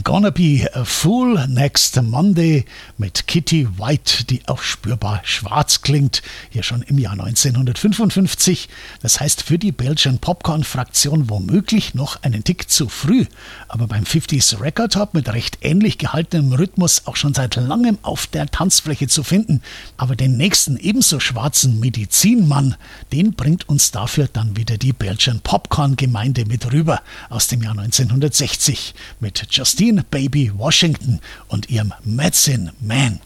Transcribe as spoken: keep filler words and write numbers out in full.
Gonna Be a Fool Next Monday mit Kitty White, die auch spürbar schwarz klingt, hier schon im Jahr neunzehnhundertfünfundfünfzig. Das heißt für die Belgian Popcorn-Fraktion womöglich noch einen Tick zu früh, aber beim fünfziger Record Top mit recht ähnlich gehaltenem Rhythmus auch schon seit langem auf der Tanzfläche zu finden. Aber den nächsten ebenso schwarzen Medizinmann, den bringt uns dafür dann wieder die Belgian Popcorn-Gemeinde mit rüber aus dem Jahr neunzehnhundertsechzig mit Justine Baby Washington und ihrem Medicine Man.